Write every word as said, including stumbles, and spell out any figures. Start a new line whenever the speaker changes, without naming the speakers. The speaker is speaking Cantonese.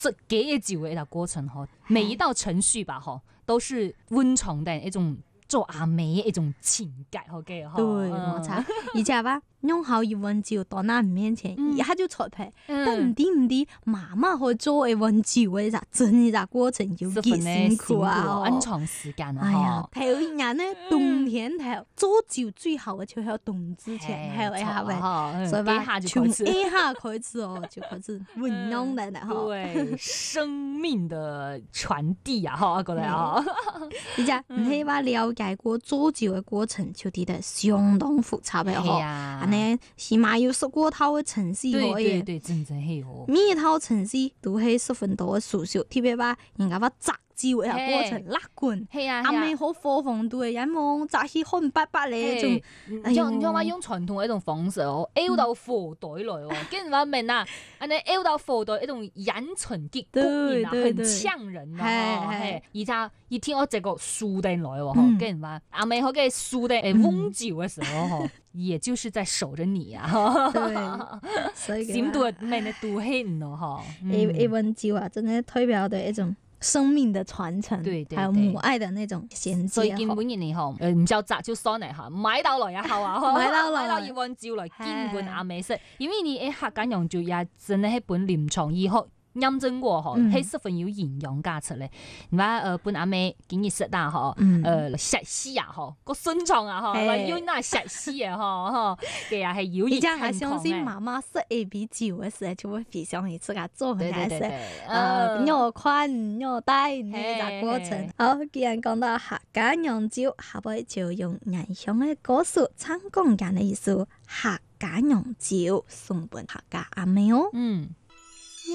這幾個酒嘅一個過程嗬，每一道程序吧嗬，都是溫床的一種做阿妹嘅一種情感好嘅嗬。
對，冇錯。而且吧，用好一碗酒到那面前，一下就出牌。但唔啲唔啲，媽媽去做一碗酒嘅咋，整一個過程就幾辛苦啊，
安長時間啊。
哎呀，頭一年呢，冬天頭做酒最好嘅就係冬之前，還有一下喂，所以吧，從一下開始哦，就開始運用嚟啦，
對，生命的傳遞啊，嗬，覺得啊，
而且你話了解過做酒嘅過程，就啲得相當複雜嘅嗬。呢起碼要熟過套嘅程序可以，
對對對，真真係哦。
每一套程序都係十分多嘅數數，特別話人家話摘酒嘅過程拉罐，
係啊，
阿妹好火紅度嘅，因為摘起紅白白咧，仲
用用話用傳統嘅一種方式哦，熬到火袋來哦，跟住話明啊，安尼熬到火袋一種染唇結骨啊，很嗆人啊，係，而且一聽我這個蘇定來喎，跟住話阿妹好嘅蘇定誒溫酒嘅時候嗬。也就是在守着你啊，
對，所以
點都咩咧都係唔咯哈，
一一碗酒啊，真係代表的一種生命的傳承，
對對，
還有母愛的那種銜接。
所以見本人嚟嗬，誒唔就摘就算嚟嚇，買到來也好啊，
買到來，
買到一碗酒來見本阿妹食，因為你誒客家釀酒也真係一本臨床醫學。驗證過嗬，係十分有營養價值咧。你話誒本阿妹建議食啦嗬，誒石絲啊嗬，個腎臟啊嗬，要拿石絲啊嗬，嘅啊係有益健康嘅。
而且我相信媽媽食 A B 酒嘅時候，就會非常以自家做很難食。誒，又寬又大呢個過程。好，既然講到客家釀酒，下邊就用原鄉嘅歌詞唱講緊嘅意思，客家釀酒送本客家阿妹哦。
嗯。